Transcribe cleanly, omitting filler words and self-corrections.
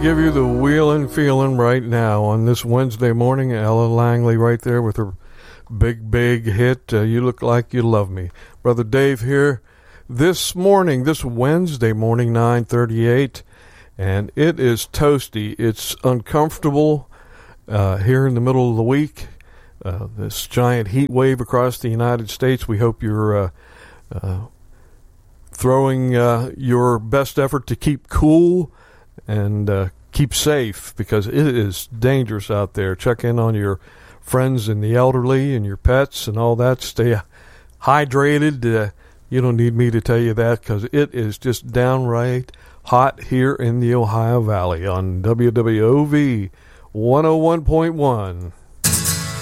give you the wheelin' feeling right now on this Wednesday morning. Ella Langley right there with her big hit, You Look Like You Love Me. Brother Dave here this morning, this Wednesday morning, 9:38, and it is toasty. It's uncomfortable here in the middle of the week. This giant heat wave across the United States. We hope you're throwing your best effort to keep cool and keep safe, because it is dangerous out there. Check in on your friends and the elderly and your pets and all that. Stay hydrated. You don't need me to tell you that, because it is just downright hot here in the Ohio Valley on WWOV 101.1.